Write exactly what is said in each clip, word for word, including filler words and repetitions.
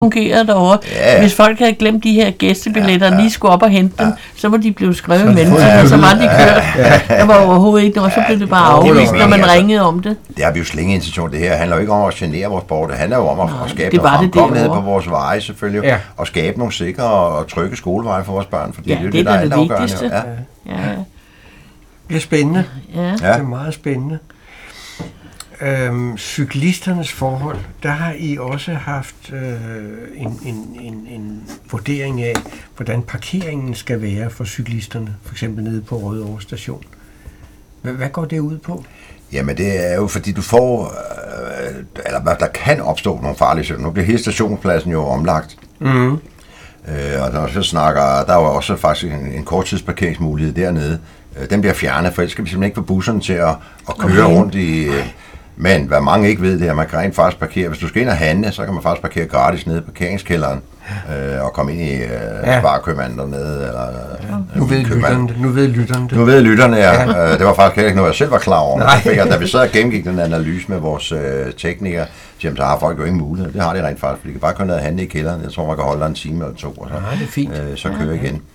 fungerede derovre. Ja, ja. Hvis folk havde glemt de her gæstebilletter, ja, ja. lige skulle op og hente dem, ja. så var de blevet skrevet i mellemtiden, og så var de kørt. Ja. Der var overhovedet ikke noget, så blev det bare afvist, når man ringede om det. Det har vi jo slænget intention. Det her handler jo ikke om at genere vores borgere. Det handler jo om at, Nej, at skabe noget fremkommelighed på vores veje, selvfølgelig. Ja. Og skabe nogle sikre og trygge skoleveje for vores børn, fordi ja, det er jo det, det, der er det vigtigste. Ja. Ja. Det er spændende. Ja. Det er meget spændende. Øhm, cyklisternes forhold, der har I også haft øh, en, en, en, en vurdering af, hvordan parkeringen skal være for cyklisterne, for eksempel nede på Rødovre Station. Hvad, hvad går det ud på? Jamen det er jo fordi du får, øh, eller der kan opstå nogle farlige situationer. Nu bliver hele stationspladsen jo omlagt. Mm. Øh, og når vi så snakker, der er jo også faktisk en, en korttidsparkeringsmulighed dernede. Øh, den bliver fjernet, for ellers skal vi simpelthen ikke få busserne til at, at køre okay. rundt i... Øh, Men hvad mange ikke ved, det er, at man kan rent faktisk parkere. Hvis du skal ind og handle, så kan man faktisk parkere gratis nede i parkeringskælderen øh, og komme ind i øh, ja. sparekøbmanden dernede. Eller, ja. nu, ved lytterne, nu ved lytterne det. Nu ved lytterne, ja. ja. Det var faktisk ikke noget, jeg selv var klar over. Men jeg, da vi sad og gennemgik den analyse med vores øh, teknikere, så har folk jo ingen mulighed. Det har de rent faktisk, for de kan bare køre ned og handle i kælderen. Jeg tror, man kan holde der en time eller to, og så, ja, det er fint. Øh, så kører ja, igen.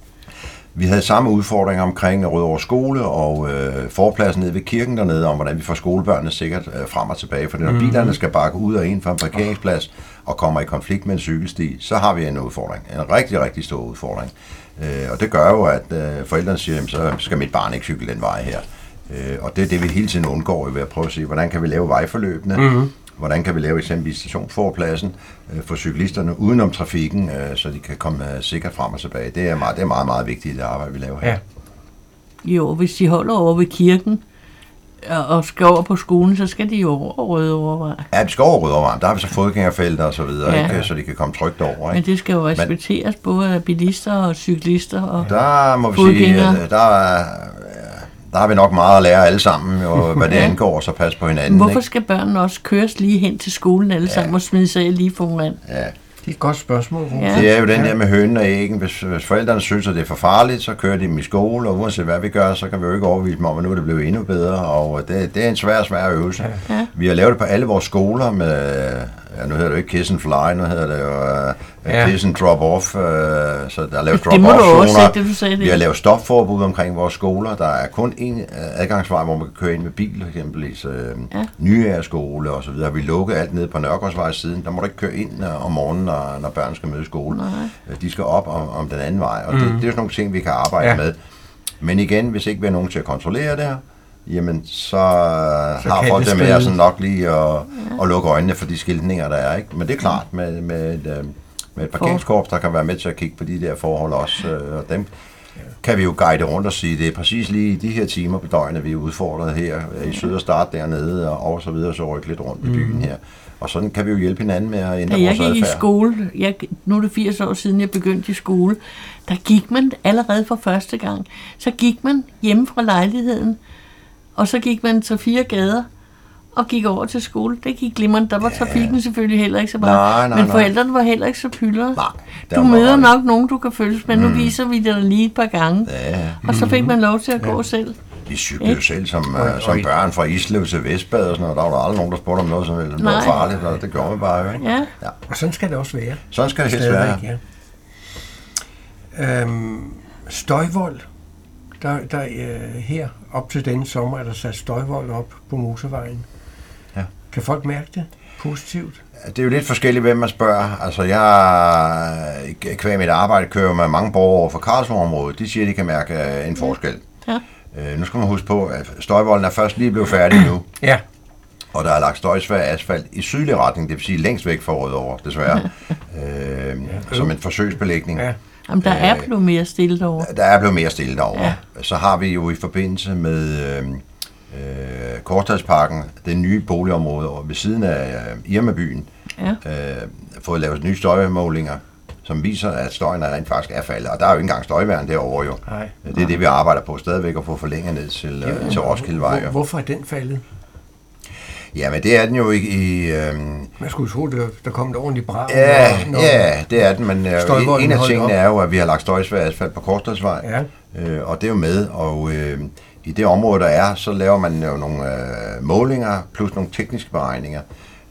Vi havde samme udfordringer omkring Rødovre Skole og øh, forpladsen nede ved kirken dernede, om hvordan vi får skolebørnene sikkert øh, frem og tilbage. For når mm-hmm. bilerne skal bakke ud og ind fra en parkeringsplads og kommer i konflikt med en cykelsti, så har vi en udfordring. En rigtig, rigtig stor udfordring. Øh, og det gør jo, at øh, forældrene siger, jamen, så skal mit barn ikke cykle den vej her. Øh, og det er det, vi hele tiden undgår ved at prøve at se, hvordan kan vi lave vejforløbene. Mm-hmm. Hvordan kan vi lave eksempelvis stationsforpladsen øh, for cyklisterne udenom trafikken, øh, så de kan komme øh, sikkert frem og tilbage. Det er meget, det er meget, meget vigtigt, det arbejde, vi laver her. Ja. Jo, hvis de holder over ved kirken og skal over på skolen, så skal de jo over Rødovre. Ja, de skal over Rødovre. Der har vi så fodgængerfelter og så videre, ja. ikke, så de kan komme trygt over. Ikke? Men det skal jo respekteres, Men, både af bilister og cyklister og der må vi sige, at der er... Der har vi nok meget at lære alle sammen, jo, hvad det angår, så pas på hinanden. Hvorfor ikke? skal børnene også køres lige hen til skolen alle ja. sammen og smide sig lige foran? Ja. Det er et godt spørgsmål. Ja. Det er jo den der med hønen og æggen. Hvis, hvis forældrene synes, at det er for farligt, så kører de dem i skole, og uanset hvad vi gør, så kan vi jo ikke overvise dem om, at nu er det blevet endnu bedre. Og det, det er en svær, svær øvelse. Ja. Vi har lavet det på alle vores skoler med... Ja, nu hedder det jo ikke Kiss and Fly, nu hedder det jo uh, ja. Kiss and Drop Off, uh, så der er lavet drop-off-zoner. Vi har lavet stopforbud omkring vores skoler. Der er kun én adgangsvej, hvor man kan køre ind med bil, eksempelvis uh, ja. Nye skole og så videre. Vi lukkede alt nede på Nørregårdsvej siden. Der må du ikke køre ind uh, om morgenen, når, når børn skal møde i skole. Uh, de skal op om, om den anden vej, og mm. det, det er jo sådan nogle ting, vi kan arbejde ja. med. Men igen, hvis ikke vi har nogen til at kontrollere det her, jamen så, så har folk det med at sådan nok lige at, ja. at lukke øjnene for de skiltninger, der er. Ikke? Men det er klart, med, med, et, med et parkeringskorps, der kan være med til at kigge på de der forhold også, og dem kan vi jo guide rundt og sige, det er præcis lige i de her timer på døgnet, vi er udfordret her i Sød og Start dernede, og, og så videre, så rykke lidt rundt i byen her. Og sådan kan vi jo hjælpe hinanden med at ændre ja, vores adfærd. Jeg gik i skole, jeg, nu er det firs år siden, jeg begyndte i skole, der gik man allerede for første gang, så gik man hjemme fra lejligheden, og så gik man til fire gader og gik over til skole. Det gik glimrende. Der var ja. trafikken selvfølgelig heller ikke så meget. Nej, nej, men forældrene nej. var heller ikke så pyldrede. Du møder var... nok nogen, du kan følges med. Mm. Nu viser vi det lige et par gange. Ja. Og så fik man lov til at ja. gå selv. Vi cyklede jo selv som, uh, som børn fra Islev til Vestbad og sådan noget. Der var der aldrig nogen, der spurgte om noget, som var farligt. Og det gjorde man bare jo, ikke? Ja. Ja. Og sådan skal det også være. Sådan skal det helst være. Ja. Øhm, støjvold. Der, der øh, her op til denne sommer er der sat støjvold op på motorvejen. Ja. Kan folk mærke det positivt? Det er jo lidt forskelligt, hvem man spørger. Altså jeg, kvæg mit arbejde, kører med mange borgere over for Karlsruhe-området. De siger, at de kan mærke en forskel. Ja. Øh, nu skal man huske på, at støjvolden er først lige blevet færdig nu. Ja. Og der er lagt støjsvær asfalt i sydlig retning, det vil sige længst væk fra Rødovre, desværre. øh, ja. Som en forsøgsbelægning. Ja. Jamen, der er blevet mere stille derovre. Der er blevet mere stille derovre. Ja. Så har vi jo i forbindelse med øh, øh, Korstadsparken, det nye boligområde over ved siden af øh, Irma-byen, ja. øh, fået lavet nye støjmålinger, som viser, at støjen er rent faktisk er faldet. Og der er jo ikke engang støjværn derovre jo. Nej. Det er det, vi arbejder på stadigvæk at få forlænget ned til, øh, til Roskildevej. Hvor, hvorfor er den faldet? Jamen, det er den jo ikke i... Øhm, Man skulle tro, der, der kom et ordentligt brag. Ja, ja, det er den, men øh, en af tingene er jo, at vi har lagt støjsvær asfalt på Korstadsvej, ja. øh, og det er jo med, og øh, i det område, der er, så laver man jo nogle øh, målinger, plus nogle tekniske beregninger,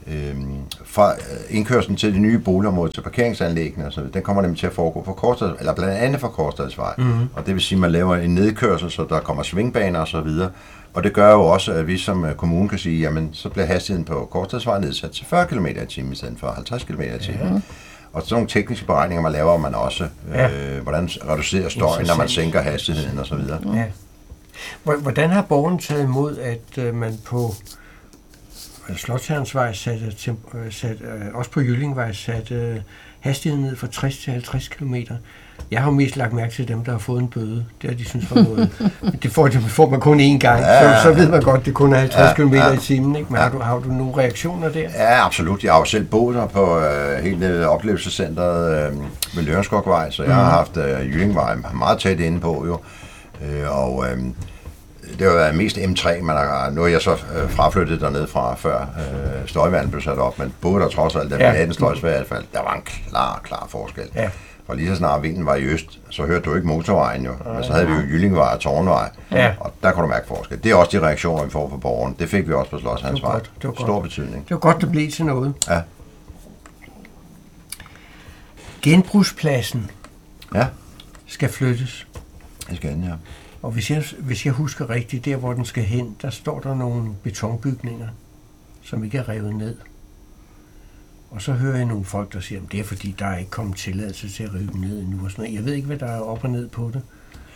Øhm, fra indkørslen til de nye boligområder til parkeringsanlæggene, altså, den kommer nemlig til at foregå på Korsted, eller blandt andet for Korsstedsvej. Mm-hmm. Og det vil sige, at man laver en nedkørsel, så der kommer svingbaner og så videre. Og det gør jo også, at vi som kommune kan sige, jamen så bliver hastigheden på Korsstedsvej nedsat til fyrre kilometer i timen i stedet for halvtreds kilometer i timen. Mm-hmm. Og sådan nogle tekniske beregninger, man laver, man også, ja. øh, hvordan reducerer støjen, når man sænker hastigheden og så videre. Ja. Hvordan har borgerne taget imod, at øh, man på Slotsherrensvej satte, sat, øh, også på Jyllingvej satte øh, hastigheden ned fra tres til halvtreds kilometer? Jeg har jo mest lagt mærke til dem, der har fået en bøde. Det har de synes var noget. Det får, det får man kun én gang, ja, så, så ved man godt, at det kun er halvtreds ja, kilometer ja. i timen. Ikke? Men ja. har, du, har du nogle reaktioner der? Ja, absolut. Jeg har jo selv boet her på øh, hele oplevelsescentret øh, ved Lørenskogvej, så jeg mm. har haft øh, Jyllingvej meget tæt inde på jo. Øh, og øh, det har været mest M tre, men nu er jeg så øh, fraflyttet dernede fra, før øh, støjværden blev sat op, men både der trods alt, der ja. atten sløjs i hvert fald, der var en klar, klar forskel. Ja. For lige så snart vinden var i øst, så hørte du ikke motorvejen jo, ja, men så havde vi jo Jyllingvej og Tårnvej, ja. og der kunne du mærke forskel. Det er også de reaktioner, vi får fra borgerne. Det fik vi også på Slotsherrensvej. Stor betydning. Det var godt, det blev til noget. Ja. Genbrugspladsen ja. skal flyttes. Det skal den, ja. Og hvis jeg, hvis jeg husker rigtigt, der hvor den skal hen, der står der nogle betonbygninger, som ikke er revet ned. Og så hører jeg nogle folk, der siger, at det er fordi, der er ikke kommet tilladelse til at rive dem ned endnu. Og sådan noget. Jeg ved ikke, hvad der er op og ned på det.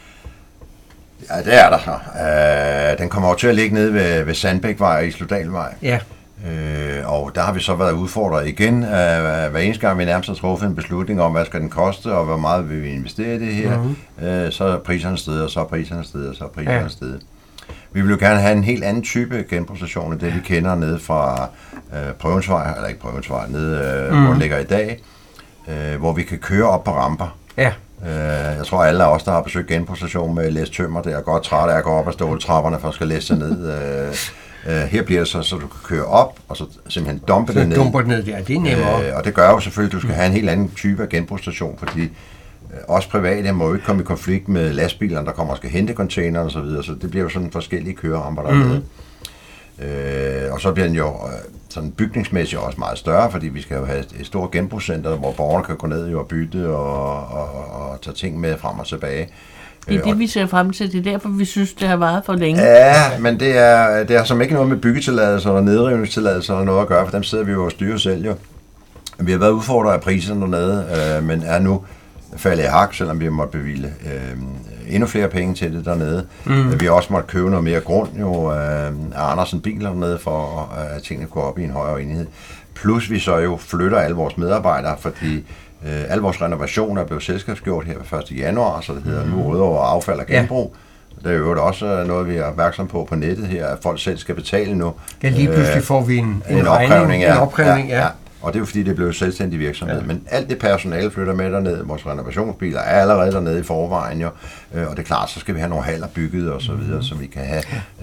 Ja, det er der så. Øh, den kommer over til at ligge nede ved, ved Sandbækvej og Isludalvej. Ja. Øh, og der har vi så været udfordret igen. Øh, hver eneste gang vi nærmest har truffet en beslutning om, hvad skal den koste, og hvor meget vil vi investere i det her, mm-hmm. øh, så er priserne steget, og så er priserne steget, og så er priserne ja. steget. Vi vil jo gerne have en helt anden type genbrugsstation, end det vi kender nede fra øh, Prøvensvej, eller ikke Prøvensvej, nede øh, mm. hvor den ligger i dag, øh, hvor vi kan køre op på ramper. Ja. Øh, jeg tror alle af os, der har besøgt genbrugsstation med læst tømmer, det er godt træt af at gå op ad ståltrapperne for at skal læse sig ned. Øh, Uh, her bliver det så, så du kan køre op, og så simpelthen dumpe så det ned. Dumper det ned, ja, det er nemmere. Uh, og det gør jo selvfølgelig, at du skal have en helt anden type af genbrugsstation, fordi uh, også private må jo ikke komme i konflikt med lastbilerne, der kommer og skal hente containerne og så videre, så det bliver jo sådan forskellige køreramper dernede. Mm. Uh, og så bliver den jo uh, sådan bygningsmæssigt også meget større, fordi vi skal jo have et, et stort genbrugscenter, hvor borgerne kan gå ned og bytte og, og, og, og tage ting med frem og tilbage. Det er det, vi ser frem til. Det er derfor, vi synes, det har varet for længe. Ja, men det er, det er som ikke noget med byggetilladelser eller nedrivningstilladelser eller noget at gøre, for dem sidder vi jo og styrer selv jo. Vi har været udfordret af priserne dernede, øh, men er nu faldet i hak, selvom vi har måttet bevilge øh, endnu flere penge til det dernede. Mm. Vi har også måttet købe noget mere grund jo øh, af Andersen Biler dernede, for at tingene går op i en højere enhed. Plus vi så jo flytter alle vores medarbejdere, fordi Øh, alle vores renovationer er blevet selskabsgjort her ved første januar, så det hedder nu Rødovre Affald og Genbrug. Ja. Det er jo også noget, vi er opmærksom på på nettet her, at folk selv skal betale nu. Ja, lige pludselig får vi en, en, en regning, opkrævning. Ja. En opkrævning, ja. ja. Og det er jo fordi, det er blevet selvstændig virksomhed. Ja. Men alt det personale flytter med derned. Vores renovationsbiler er allerede dernede i forvejen jo. Og det er klart, så skal vi have nogle haller bygget og så videre, så vi kan have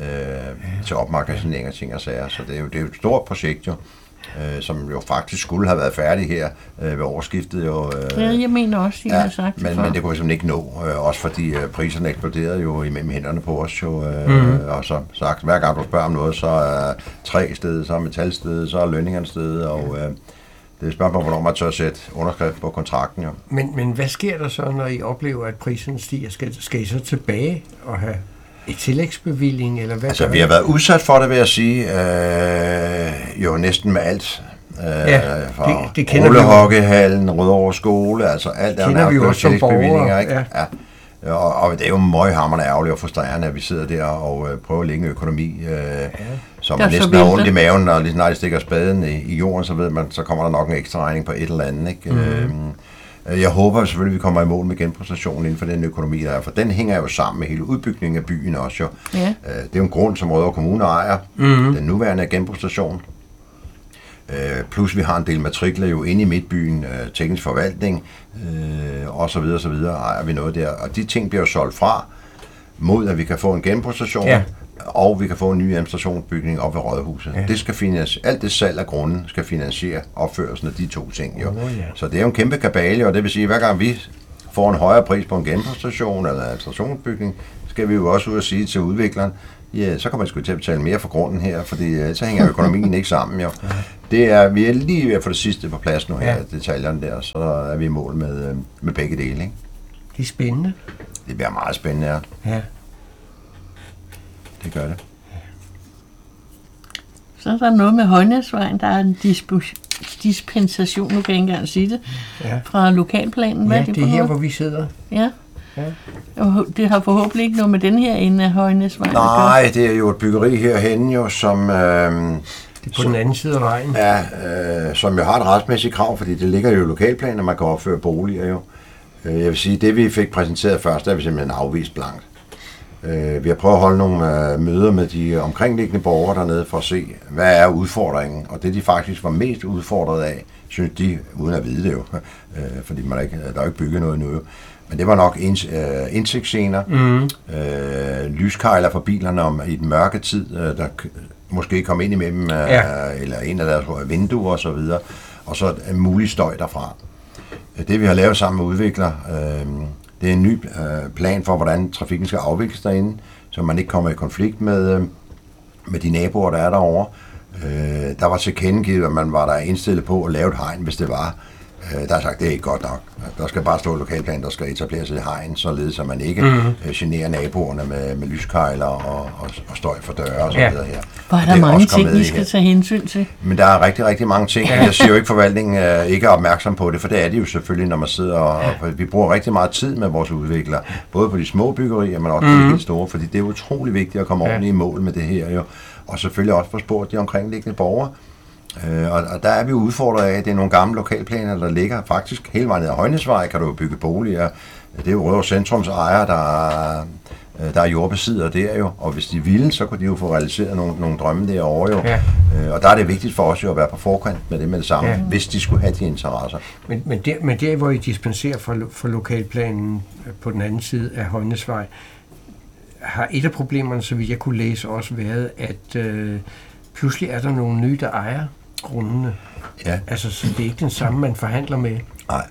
øh, til opmagasinering af ting og sager. Så det er jo, det er jo et stort projekt jo. Øh, som jo faktisk skulle have været færdig her øh, ved årsskiftet. Jo, øh, ja, jeg mener også, jeg ja, har sagt men, men det kunne vi simpelthen ikke nå, øh, også fordi øh, priserne eksploderede jo imellem hænderne på os. Jo, øh, mm-hmm. Og så sagt, hver gang du spørger om noget, så er træ stedet, så er metal stedet, så er lønningerne stedet, og øh, det er et spørgsmål, hvornår man tør sætte underskrift på kontrakten. Jo. Men, men hvad sker der så, når I oplever, at priserne stiger? Skal, skal I så tilbage og have et tillægsbevilling, eller hvad? Altså, vi har været udsat for det, vil jeg sige, øh, jo næsten med alt. Øh, ja, det, det kender vi jo. Rullehokkehallen, Rødovre Skole, altså alt er jo nærmest tillægsbevillinger, ikke? Ja. Ja. Og, og det er jo møghamrende ærgerligt og frustrerende, at vi sidder der og øh, prøver at lægge økonomi, øh, ja. som man næsten har ondt i maven, og lige snart de stikker spaden i, i jorden, så ved man, så kommer der nok en ekstra regning på et eller andet, ikke? Mm. Øh, Jeg håber selvfølgelig, at vi kommer i mål med genbrugsstationen inden for den økonomi, der er, for den hænger jo sammen med hele udbygningen af byen også. Jo. Ja. Det er jo en grund, som Rødovre Kommune ejer, mm-hmm. den nuværende genbrugsstation. Plus vi har en del matrikler jo inde i midtbyen, teknisk forvaltning og så videre, så videre, ejer vi noget der. Og de ting bliver jo solgt fra, mod at vi kan få en genbrugsstation, ja. og vi kan få en ny administrationsbygning op ved Rådhuset. Ja. Det skal finansiere, alt det salg af grunden skal finansiere opførelsen af de to ting. Jo. Oh, ja. Så det er jo en kæmpe kabale, og det vil sige, at hver gang vi får en højere pris på en genbrugsstation eller en administrationsbygning, skal vi jo også ud og sige til udvikleren, ja, så kommer man sgu til at betale mere for grunden her, fordi så hænger økonomien ikke sammen jo. Det er, vi er lige ved at få det sidste på plads nu her, ja. Detaljerne der, så er vi i mål med, med begge dele, ikke? Det er spændende. Det bliver meget spændende, ja. Ja. Det gør det. Så er der noget med Højnæsvejen, der er en disp- dispensation, nu kan jeg ikke engang sige det, ja. Fra lokalplanen. Hvad ja, er det, det er her, noget? hvor vi sidder. Ja. Ja. Det har forhåbentlig ikke noget med den her ende af Højnæsvejen. Nej, det er jo et byggeri herhenne jo, som... Øh, det er på som, den anden side af vejen. Ja, øh, som jo har et retsmæssigt krav, fordi det ligger jo i lokalplanen, og man kan opføre boliger jo. Jeg vil sige, det vi fik præsenteret først, er vi simpelthen afvist blankt. Vi har prøvet at holde nogle møder med de omkringliggende borgere dernede for at se, hvad er udfordringen. Og det de faktisk var mest udfordret af, synes de, uden at vide det jo, fordi man ikke, der er ikke bygget noget nu, men det var nok indsigtsscener, mm. øh, lyskejler for bilerne om, i den mørke tid, der måske kom ind imellem, ja. Eller en af deres vinduer og så videre, og så en mulig støj derfra. Det vi har lavet sammen med udvikler, øh, det er en ny øh, plan for, hvordan trafikken skal afvikles derinde, så man ikke kommer i konflikt med, øh, med de naboer, der er derovre. Øh, der var tilkendegivet, at man var der indstillet på at lave et hegn, hvis det var. Øh, der er sagt, det er ikke godt nok. Der skal bare stå lokalplan, der skal etableres et hegn, således at man ikke mm-hmm. øh, generer naboerne med, med lyskejler og, og, og støj for døre og så ja. videre her. Hvor er der mange ting, vi skal tage hensyn til. Men der er rigtig, rigtig mange ting. Jeg siger jo ikke, forvaltningen er ikke er opmærksom på det, for det er de jo selvfølgelig, når man sidder og... og vi bruger rigtig meget tid med vores udviklere, både på de små byggerier, men også på mm-hmm. de helt store, fordi det er utrolig vigtigt at komme ja. ordentligt i mål med det her jo. Og selvfølgelig også få spurgt de omkringliggende borgere. Øh, og, og der er vi udfordret af, at det er nogle gamle lokalplaner, der ligger faktisk hele vejen ned ad Højnæsvej, kan du jo bygge boliger. Det er jo Rødovre Centrums ejere, der, der er jordbesidder der jo, og hvis de ville, så kunne de jo få realiseret nogle, nogle drømme derovre jo. Ja. Øh, og der er det vigtigt for os jo at være på forkant med det med det samme, ja. Hvis de skulle have de interesser. Men, men, der, men der, hvor I dispenserer for, for lokalplanen på den anden side af Højnæsvej, har et af problemerne, så vidt jeg kunne læse, også været, at øh, pludselig er der nogle nye, der ejer grundene. Ja. Altså, så det er ikke den samme, man forhandler med. Nej.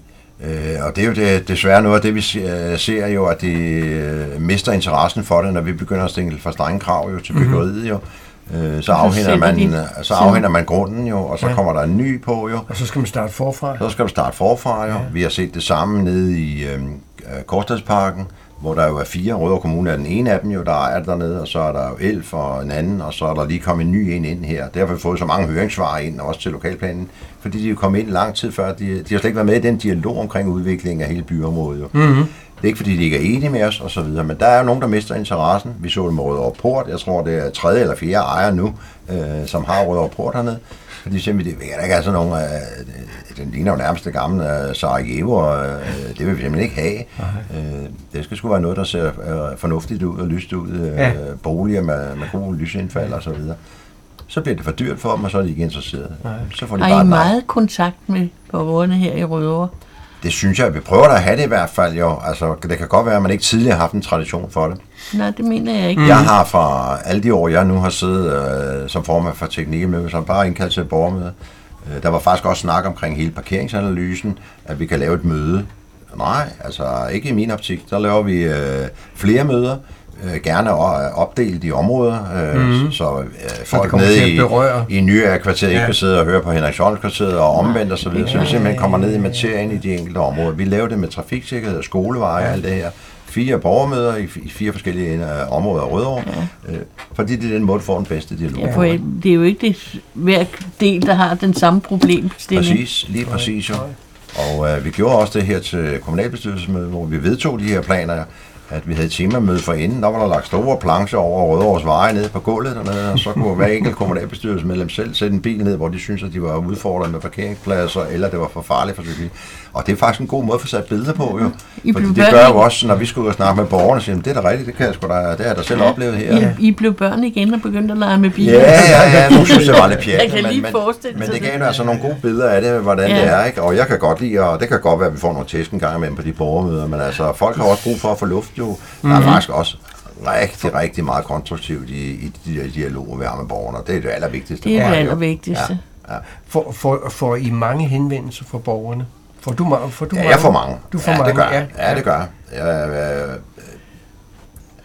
Øh, og det er jo det, desværre noget af det, vi ser jo, at de øh, mister interessen for det, når vi begynder at stille for strenge krav jo, til byggeriet jo. Øh, så afhænder man, så afhænder man grunden jo, og så ja. kommer der en ny på jo. Og så skal man starte forfra. Så skal du starte forfra jo. Ja. Vi har set det samme nede i øh, Korstadsparken, hvor der jo er fire. Rødovre Kommune er den ene af dem jo, der ejer dernede, og så er der jo Elf og en anden, og så er der lige kommet en ny en ind her. Derfor har vi fået så mange høringssvar ind, også til lokalplanen, fordi de er jo kommet ind lang tid før. De, de har slet ikke været med i den dialog omkring udviklingen af hele byområdet jo. Mm-hmm. Det er ikke fordi, de ikke er enige med os og så videre, men der er jo nogen, der mister interessen. Vi så det med Rødovre Port. Jeg tror, det er tredje eller fjerde ejer nu, øh, som har Rødovre Port hernede. Fordi simpelthen, det er ikke altså nogen, øh, den ligner jo nærmest det gamle øh, Sarajevo, og øh, det vil vi simpelthen ikke have. Øh, det skal sgu være noget, der ser øh, fornuftigt ud og lyst ud, øh, ja. Boliger med, med gode lysindfald og så videre. Så bliver det for dyrt for dem, og så er de ikke interesserede. Så får de har I meget kontakt med borgerne her i Rødovre? Det synes jeg, vi prøver da at have det i hvert fald jo. Altså, det kan godt være, at man ikke tidligere har haft en tradition for det. Nej, det mener jeg ikke. Jeg har fra alle de år, jeg nu har siddet øh, som formand for teknikmøde, som bare indkaldt til et borgermøde. Øh, der var faktisk også snak omkring hele parkeringsanalysen, at vi kan lave et møde. Nej, altså ikke i min optik. Der laver vi øh, flere møder. Øh, gerne opdelt i områder, øh, mm-hmm. så øh, folk nede i, i nye kvarter ikke ja. kan sidde og høre på Henriksholm kvarteret og omvendt og så videre, så vi simpelthen kommer ned i materien i de enkelte områder. Vi laver det med trafiksikkerhed og skoleveje og alt det her. Fire borgermøder i, i fire forskellige uh, områder af Rødovre, ja. øh, fordi det er den måde, du får den bedste dialog. Ja, for det er jo ikke det, hver del, der har den samme problemstilling. Præcis, lige præcis jo. Og øh, vi gjorde også det her til kommunalbestyrelsesmødet, hvor vi vedtog de her planer, at vi havde et temamøde for inden. Der var der lagt store plancher over Rødovres veje nede på gulvet dernede, og så kunne hver enkelt kommunalbestyrelsesmedlem selv sætte en bil ned, hvor de syntes, at de var udfordret med parkeringspladser, eller det var for farligt for cykling. Og det er faktisk en god måde at få sat billeder på, jo. I fordi det gør jo også, når vi skal ud og snakke med borgerne, og siger, det er da rigtigt, det kan jeg sgu da, det har jeg da selv ja. oplevet her. I, I blev børn igen og begyndte at lege med biler. Ja, ja, ja, nu synes jeg var lidt pjat. Jeg kan lige men, forestille men, men det gav jo altså nogle gode billeder af det, hvordan ja. det er, ikke? Og jeg kan godt lide, og det kan godt være, at vi får nogle tæsk en gang imellem på de borgermøder, men altså, folk har også brug for at få luft, jo. Der er faktisk også rigtig, rigtig meget konstruktivt i, i de der dialoger, vi har med borgerne, og det er det allervigtigste. Det er det allervigtigste. Ja. Ja. For, for, for I mange henvendelser fra borgerne? Får du, får du ja, mange? jeg får mange. Du får ja, mange. Det gør jeg. Ja, ja, det gør jeg. jeg, jeg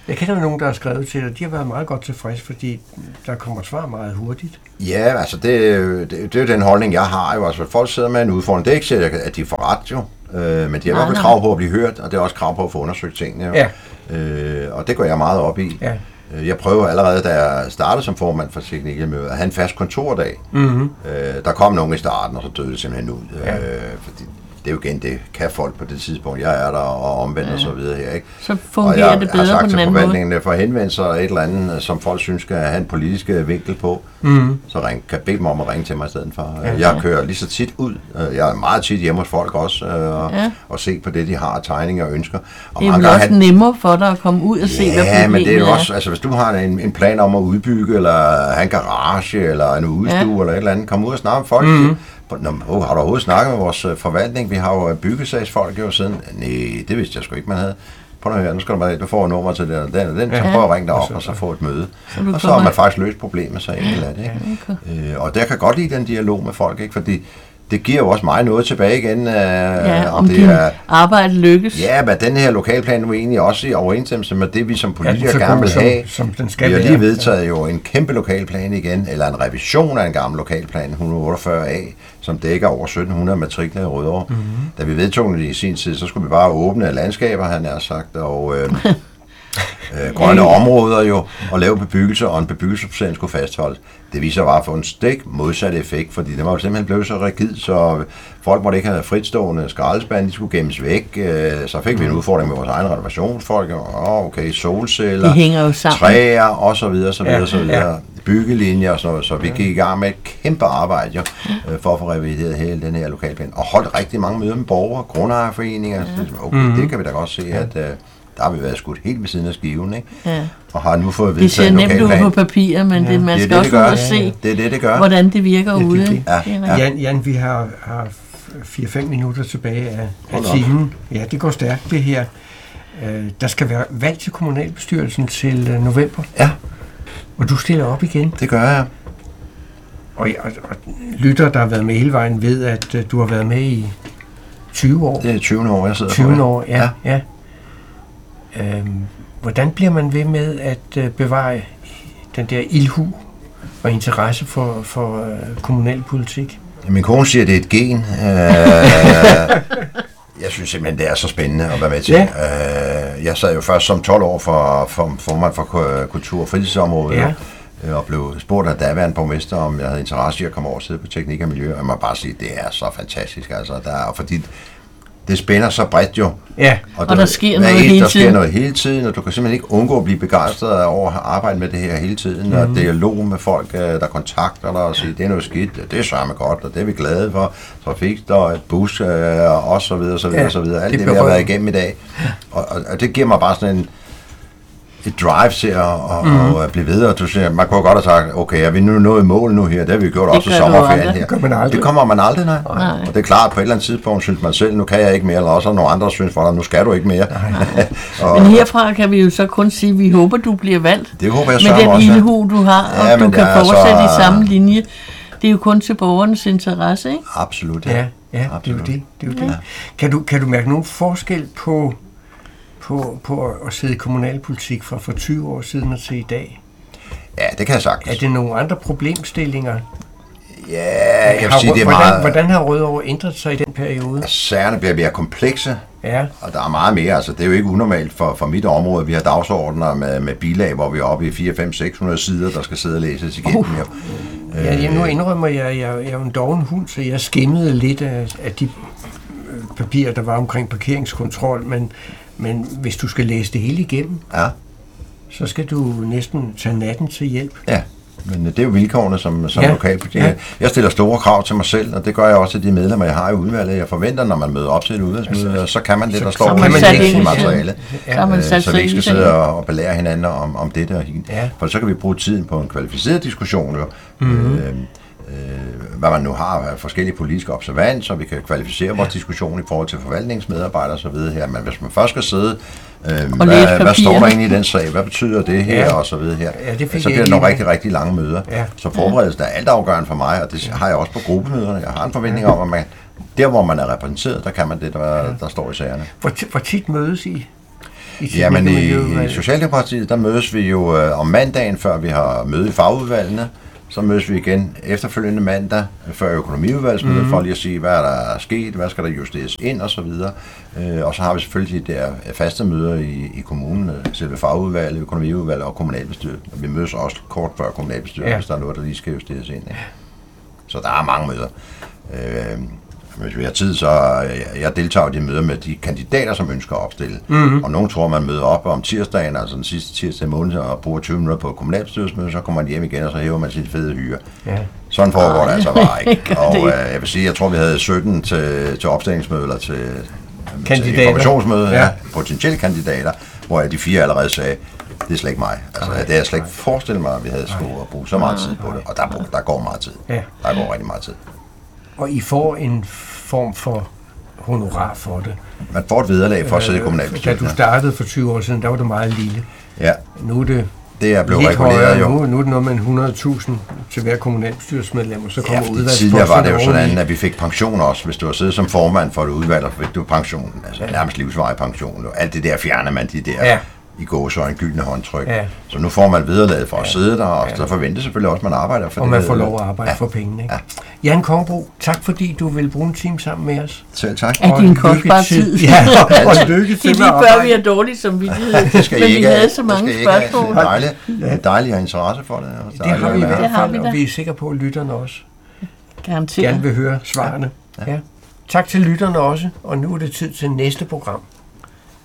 Jeg kender nogen, der har skrevet til dig. De har været meget godt tilfreds, fordi der kommer svar meget hurtigt. Ja, altså det, det, det er jo den holdning, jeg har jo. Altså folk sidder med en udfordring. Det er ikke sikkert, at de får ret jo. Øh, men de har i hvert fald krav på at blive hørt, og det er også krav på at få undersøgt tingene. Jo. Ja. Øh, og det går jeg meget op i. Ja. Jeg prøver allerede, da jeg startede som formand for Teknikermødet, at have en fast kontordag. Mm-hmm. Øh, der kom nogen i starten, og så døde det simpelthen ud. Ja. Øh, fordi det er jo igen, det kan folk på det tidspunkt. Jeg er der og omvendt ja. og så videre her, ikke? Så fungerer det bedre på den anden måde. Og jeg har sagt til forvaltningen, for henvendelser et eller andet, som folk synes skal have en politisk vinkel på, mm. så ring, kan bede dem om at ringe til mig i stedet for. Ja. Jeg kører lige så tit ud. Jeg er meget tit hjemme hos folk også, og, ja. og se på det, de har, tegninger og ønsker. Og det er jo også han... nemmere for dig at komme ud og se, ja, hvad problemet er. Ja, men det er jo også, altså hvis du har en, en plan om at udbygge, eller have en garage, eller en udstue, ja. eller et eller andet, kom ud og snakke med folk. Mm. Nå, oh, har du overhovedet snakket med vores forvaltning? Vi har jo byggesagsfolk jo siden. Nej, det vidste jeg sgu ikke, man havde. Prøv at høre, nu skal du bare, du får et nummer til den og den og den, ja. så prøv at ringe dig op, og så få et møde. Så og så har man faktisk løst problemet, så enkelt er det. Ikke? Okay. Øh, og der kan godt lide den dialog med folk, ikke? Fordi det giver jo også mig noget tilbage igen. Øh, ja, om, om det er, arbejde lykkes. Ja, men den her lokalplan er egentlig også i overensstemmelse med det, vi som politikere ja, gerne vil have. Som, som den skal vi har være. lige vedtaget jo en kæmpe lokalplan igen, eller en revision af en gammel lokalplan, et hundrede otteogfyrre A, som dækker over sytten hundrede matrikler i Rødovre. Mm-hmm. Da vi vedtog det i sin tid, så skulle vi bare åbne landskaber, han har sagt, og øh, øh, grønne områder jo, og lave bebyggelse, og en bebyggelsesprocent skulle fastholdes. Det viser bare at få en stik modsat effekt, fordi det var jo simpelthen blevet så rigid, så folk måtte ikke have fritstående skraldespande, de skulle gemmes væk. Så fik vi en udfordring med vores egne renovationsfolk, og okay, solceller, træer, og så videre, så videre, ja, så videre. Ja. Byggelinjer og sådan noget, så vi gik i gang med et kæmpe arbejde jo, for at få revideret hele den her lokalplan, og holdt rigtig mange møder med borgere, grundejerforeninger, okay, mm-hmm. det kan vi da godt se, at der har vi været skudt helt ved siden af skiven, ikke? Ja. Og har nu fået vedtaget en lokalplan. Det ser nemt ud på papir, men ja. det, man skal det, også ud og se, det er det, det gør. hvordan det virker ja, ude. Det, ja. Ja. Jan, Jan, vi har, har fire fem minutter tilbage af, af timen. Ja, det går stærkt, det her. Uh, der skal være valg til kommunalbestyrelsen til uh, november. Ja. Og du stiller op igen. Det gør jeg. Og, og, og lytter, der har været med hele vejen, ved, at uh, du har været med i tyve år. Det er tyve år, jeg sidder tyve år, ja. ja. ja. Øhm, hvordan bliver man ved med at øh, bevare den der ildhu og interesse for, for øh, kommunalpolitik? Min kone siger, at det er et gen. Øh, jeg synes simpelthen, det er så spændende at være med til. Ja. Øh, jeg sad jo først som tolv år for, for formand for kultur- og fritidsområdet, ja. og blev spurgt af daværende borgmester, om jeg havde interesse i at komme over og sidde på teknik og miljø, og jeg må bare sige, at det er så fantastisk. Altså, der er, fordi det spænder så bredt jo. Ja, og, og der, der sker noget hele tiden. Der sker noget hele tiden, og du kan simpelthen ikke undgå at blive begejstret over at arbejde med det her hele tiden, mm-hmm. og dialog med folk, der kontakter dig og siger, det er noget skidt, det er sørme godt, og det er vi glade for, trafik, der et bus, og så videre, så videre, ja, så videre. Alt det, det vi har været igennem i dag. Og, og, og det giver mig bare sådan en et drive til at, at, mm. at blive ved, og du siger, man kunne godt have sagt, okay, er vi nu nået i mål nu her, det har vi gjort det også i sommerferien her. Det, man det kommer man aldrig, nej. nej. Og det er klart, på et eller andet tidspunkt synes man selv, nu kan jeg ikke mere, eller også nogle andre synes, for nu skal du ikke mere. og, men herfra kan vi jo så kun sige, at vi håber, du bliver valgt. Det håber jeg så også. Med den lille hu, du har, ja, og du kan fortsætte altså i samme linje. Det er jo kun til borgernes interesse, ikke? Absolut, ja. Ja, ja Absolut. det er jo det. det, er jo det. Ja. Kan, du, kan du mærke nogen forskel på På, på at sidde i kommunalpolitik fra for tyve år siden og til i dag? Ja, det kan jeg sagtens. Er det nogle andre problemstillinger? Ja, jeg vil har, sige, det er hvordan, meget... Hvordan har Rødovre ændret sig i den periode? Sagerne bliver mere komplekse, ja. og der er meget mere. Altså, det er jo ikke unormalt for, for mit område. Vi har dagsordner med, med bilag, hvor vi er oppe i fire, fem, seks hundrede sider, der skal sidde og læses igennem. Uh. Ja, jeg, nu indrømmer jeg, jeg, jeg er jo en doven hund, så jeg skimmede lidt af, af de papirer, der var omkring parkeringskontrol, men Men hvis du skal læse det hele igennem, ja. så skal du næsten tage natten til hjælp. Ja, men det er jo vilkårene som, som ja. lokalpolitiker. Ja. Jeg stiller store krav til mig selv, og det gør jeg også til de medlemmer, jeg har i udvalget. Jeg forventer, når man møder op til et udvalgsmøde, altså, så kan man det, der står på i materiale. Ja. Øh, så vi ikke skal sidde og, og belære hinanden om, om det der. Ja. For så kan vi bruge tiden på en kvalificeret diskussion. Jo. Mm-hmm. Øh, hvad man nu har af forskellige politiske observanser, vi kan kvalificere vores diskussion i forhold til forvaltningsmedarbejdere og så videre her, men hvis man først skal sidde, øh, hvad, hvad står der egentlig i den sag, hvad betyder det her ja. og så videre her, ja, det så bliver det nogle rigtig, rigtig lange møder. Ja. Så forberedelsen er alt afgørende for mig, og det har jeg også på gruppemøderne. Jeg har en forventning om, at man, der hvor man er repræsenteret, der kan man det, der, der står i sagerne. Hvor, hvor tit mødes I? I Jamen i, i Socialdemokratiet, der mødes vi jo øh, om mandagen, før vi har møde i fagudvalgene. Så mødes vi igen efterfølgende mandag, før økonomiudvalgsmødet, mm-hmm. for lige at sige, hvad er der sket, hvad skal der justeres ind og så videre. Øh, og så har vi selvfølgelig de der faste møder i, i kommunen, selve fagudvalget, økonomiudvalget og kommunalbestyrelsen. Vi mødes også kort før kommunalbestyrelsen, ja. Hvis der er noget, der lige skal justeres ind. Ikke? Så der er mange møder. Øh, Hvis vi har tid, så jeg deltager i de møder med de kandidater, som ønsker at opstille. Mm-hmm. Og nogen tror, man møder op om tirsdagen, altså den sidste tirsdag i måneden, og bruger tyve minutter på kommunalbestyrelsesmøde, så kommer man hjem igen, og så hæver man sit fede hyre. Ja. Sådan foregår det altså bare ikke. Og øh, jeg vil sige, jeg tror, vi havde sytten til, til opstillingsmøde, eller til, til informationsmøde, ja. Ja, potentielle kandidater, hvor de fire allerede sagde, det er slet ikke mig. Altså, det er jeg slet ikke forestillet mig, at vi havde skulle bruge så meget tid på det. Og der, der går meget tid. Ja. Der går rigtig meget tid. Og I får en form for honorar for det. Man får et vederlag for at sidde i kommunalbestyrelsen. Da du startede for tyve år siden, der var det meget lille. Ja. Nu er det, det er blevet reguleret jo. Nu, nu er det noget med hundrede tusind til hver kommunalbestyrelsesmedlem, og så kommer ja, udvalgsposterne. Tidligere var det jo sådan, at vi fik pension også. Hvis du var siddet som formand for et udvalg, og fik du pension, altså ja. Nærmest livsvarig pension. Alt det der fjerner man de der... Ja. I går så en gyldne håndtryk. Ja. Så nu får man vederlaget for at ja. Sidde der, og ja. Så forventer selvfølgelig også, at man arbejder for og det. Og man får lov at arbejde ja. For pengene. Ikke? Ja. Jan Kongebro, tak fordi du vil bruge en time sammen med os. Selv tak. Af din kostbare tid. Ja, og, og lykke til med arbejde. Det er lige før, vi er dårligt som vidtighed, det skal men ikke, vi havde så mange spørgsmål. Det er dejligt, det er dejligt at have interesse for det. Det, det har vi i hvert fald, og vi er sikre på, at lytterne også Garanteret. gerne vil høre svarene. Ja. Ja. Tak til lytterne også, og nu er det tid til næste program.